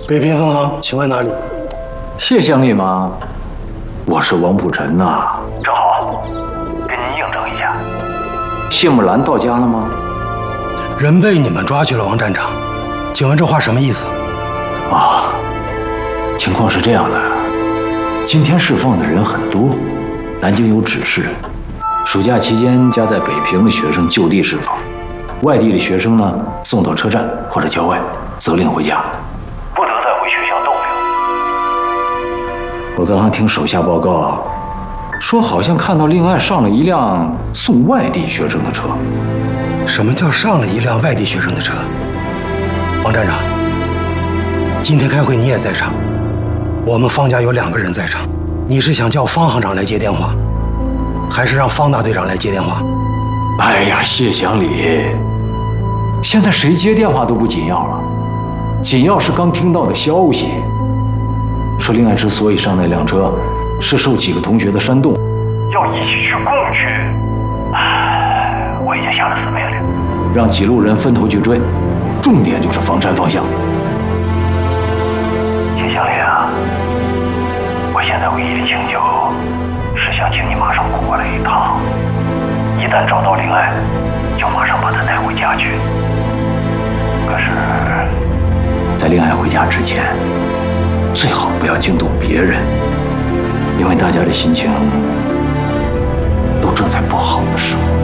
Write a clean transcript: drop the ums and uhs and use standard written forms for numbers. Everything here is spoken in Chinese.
北平分行，请问哪里？ 谢乡里吗？我是王普臣呐。 正好，跟您应征一下。 谢木兰到家了吗？ 人被你们抓去了，王站长，请问这话什么意思？ 啊，情况是这样的，今天释放的人很多，南京有指示，暑假期间家在北平的学生就地释放，外地的学生呢送到车站或者郊外，责令回家， 不得再回学校逗留。 我刚刚听手下报告，说好像看到另外上了一辆送外地学生的车。 什么叫上了一辆外地学生的车？王站长，今天开会你也在场，我们方家有2个人在场，你是想叫方行长来接电话，还是让方大队长来接电话？ 哎呀，谢祥礼，现在谁接电话都不紧要了，紧要是刚听到的消息，说另外之所以上那辆车，是受几个同学的煽动， 要一起去共去。我已经下了死命令， 让几路人分头去追，重点就是房山方向。 谢乡里啊，我现在唯一的请求是想请你马上过来一趟，一旦找到令爱，就马上把她带回家去。可是， 在令爱回家之前，最好不要惊动别人，因为大家的心情都正在不好的时候。